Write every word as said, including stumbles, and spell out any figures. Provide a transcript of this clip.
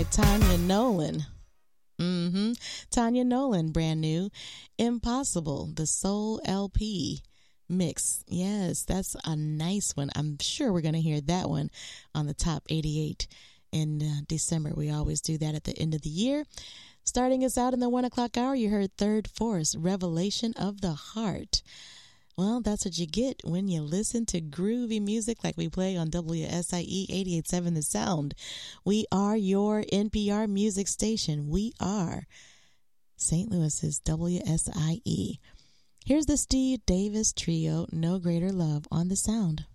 Tanya Nolan. Mm-hmm. Tanya Nolan, brand new. Impossible, the Soul L P mix. Yes, that's a nice one. I'm sure we're going to hear that one on the top eighty-eight in uh, December. We always do that at the end of the year. Starting us out in the one o'clock hour, you heard Third Force, Revelation of the Heart. Well, that's what you get when you listen to groovy music like we play on W S I E eighty-eight point seven The Sound. We are your N P R music station. We are Saint Louis's W S I E. Here's the Steve Davis Trio, No Greater Love on The Sound.